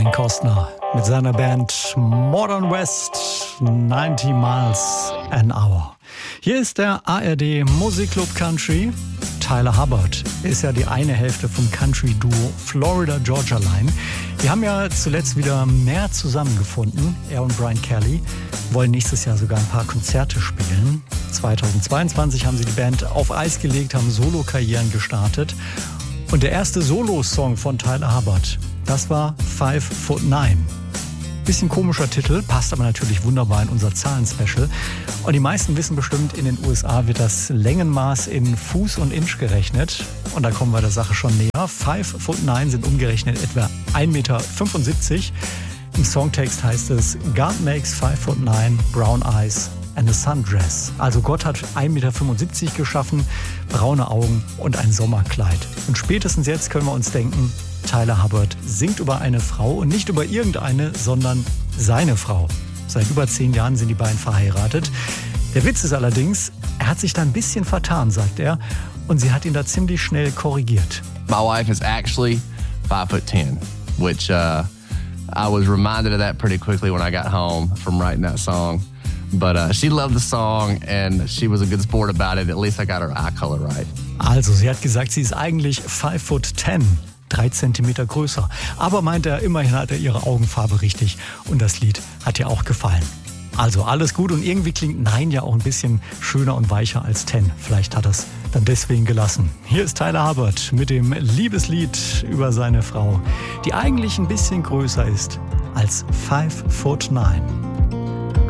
Costner mit seiner Band Modern West 90 Miles an Hour. Hier ist der ARD Musikclub Country. Tyler Hubbard ist ja die eine Hälfte vom Country-Duo Florida Georgia Line. Die haben ja zuletzt wieder mehr zusammengefunden. Er und Brian Kelly wollen nächstes Jahr sogar ein paar Konzerte spielen. 2022 haben sie die Band auf Eis gelegt, haben Solo-Karrieren gestartet. Und der erste Solo-Song von Tyler Hubbard, das war 5'9". Bisschen komischer Titel, passt aber natürlich wunderbar in unser Zahlen-Special. Und die meisten wissen bestimmt, in den USA wird das Längenmaß in Fuß und Inch gerechnet. Und da kommen wir der Sache schon näher. 5'9" sind umgerechnet etwa 1,75 Meter. Im Songtext heißt es, God makes 5'9", brown eyes and a sundress. Also Gott hat 1,75 Meter geschaffen, braune Augen und ein Sommerkleid. Und spätestens jetzt können wir uns denken, Tyler Hubbard singt über eine Frau und nicht über irgendeine, sondern seine Frau. Seit über 10 Jahren sind die beiden verheiratet. Der Witz ist allerdings, er hat sich da ein bisschen vertan, sagt er, und sie hat ihn da ziemlich schnell korrigiert. My wife is actually 5'10", which I was reminded of that pretty quickly when I got home from writing that song. But she loved the song and she was a good sport about it. At least I got her eye color right. Also, sie hat gesagt, sie ist eigentlich 5'10", 3 Zentimeter größer. Aber meint er, immerhin hat er ihre Augenfarbe richtig und das Lied hat ihr auch gefallen. Also alles gut und irgendwie klingt Nein ja auch ein bisschen schöner und weicher als 10. Vielleicht hat er es dann deswegen gelassen. Hier ist Tyler Hubbard mit dem Liebeslied über seine Frau, die eigentlich ein bisschen größer ist als 5'9".